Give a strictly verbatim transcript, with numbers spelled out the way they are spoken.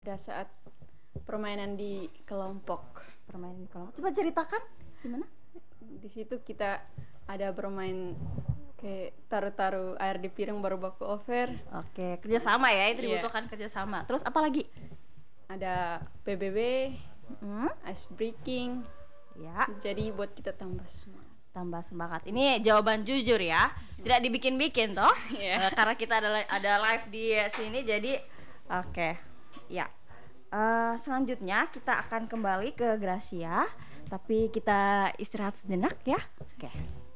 Pada saat permainan di kelompok. Permainan di kelompok. Coba ceritakan gimana? Di situ kita ada bermain kayak taruh-taruh air di piring baru baku over. Oke, kerjasama ya, itu Iya. dibutuhkan kerjasama. Terus apa lagi? Ada P B B, Hmm? ice breaking. Ya, Jadi buat kita tambah semangat. tambah semangat. Ini jawaban jujur ya, tidak dibikin-bikin toh. Iya. Eh, karena kita ada ada live di sini, jadi oke. Ya. Eh, selanjutnya kita akan kembali ke Gracia, tapi kita istirahat sejenak ya. Oke.